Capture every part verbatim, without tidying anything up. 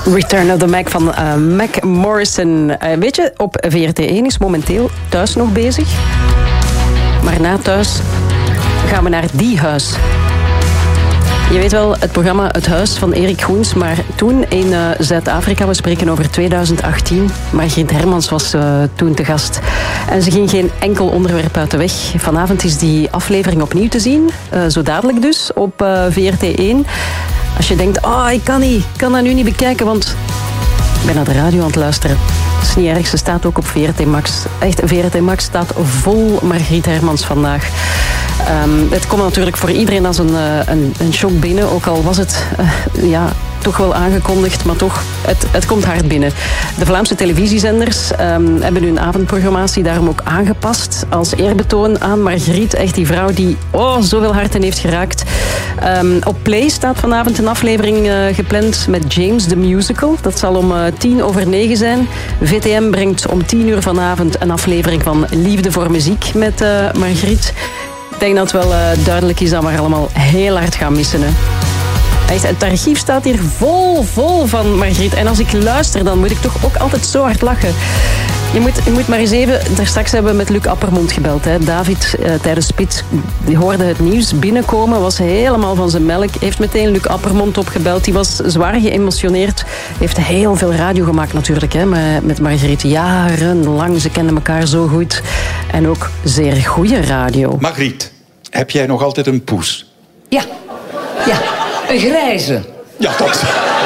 Return of the Mac van uh, Mac Morrison. Uh, weet je, op V R T één is momenteel Thuis nog bezig. Maar na Thuis gaan we naar Die Huis. Je weet wel, het programma Het Huis van Erik Goens, maar toen in uh, Zuid-Afrika, we spreken over tweeduizend achttien, Margriet Hermans was uh, toen te gast. En ze ging geen enkel onderwerp uit de weg. Vanavond is die aflevering opnieuw te zien, uh, zo dadelijk dus, op uh, V R T één. Als je denkt, oh, ik kan niet, ik kan dat nu niet bekijken, want ik ben naar de radio aan het luisteren. Dat is niet erg, ze staat ook op V R T Max. Echt, V R T Max staat vol Margriet Hermans vandaag. Um, het komt natuurlijk voor iedereen als een, uh, een, een shock binnen, ook al was het uh, ja, toch wel aangekondigd, maar toch, het, het komt hard binnen. De Vlaamse televisiezenders um, hebben hun avondprogrammatie daarom ook aangepast als eerbetoon aan Margriet. Echt die vrouw die oh, zoveel harten heeft geraakt. Um, op Play staat vanavond een aflevering uh, gepland met James the Musical. Dat zal om uh, tien over negen zijn. V T M brengt om tien uur vanavond een aflevering van Liefde voor Muziek met uh, Margriet. Ik denk dat het wel uh, duidelijk is dat we haar allemaal heel hard gaan missen. Hè. Echt, het archief staat hier vol, vol van Margriet. En als ik luister, dan moet ik toch ook altijd zo hard lachen. Je moet, je moet maar eens even... Daar straks hebben we met Luc Appermond gebeld. Hè. David, uh, tijdens Spits, die hoorde het nieuws binnenkomen. Was helemaal van zijn melk. Heeft meteen Luc Appermond opgebeld. Die was zwaar geëmotioneerd. Heeft heel veel radio gemaakt natuurlijk. Hè, met Margriet. Jarenlang. Ze kenden elkaar zo goed. En ook zeer goede radio. Margriet, heb jij nog altijd een poes? Ja. Ja. Een grijze. Ja, dat...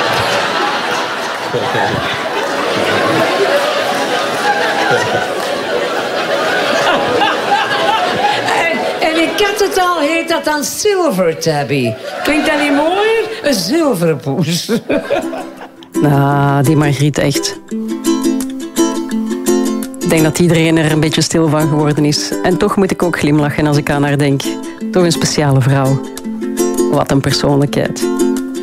en, en ik had het al, heet dat dan Silver Tabby. Klinkt dat niet mooier? Een zilveren poes. Nou, die Margriet echt. Ik denk dat iedereen er een beetje stil van geworden is. En toch moet ik ook glimlachen als ik aan haar denk. Toch een speciale vrouw. Wat een persoonlijkheid.